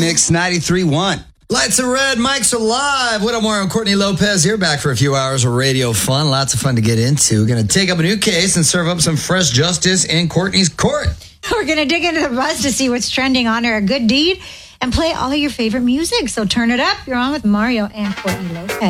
Mix 93.1. Lights are red, mics are live. What up, Mario? Courtney Lopez here, back for a few hours of radio fun. Lots of fun to get into. We're going to take up a new case and serve up some fresh justice in Courtney's court. We're going to dig into the buzz to see what's trending, honor a good deed, and play all of your favorite music. So turn it up. You're on with Mario and Courtney Lopez.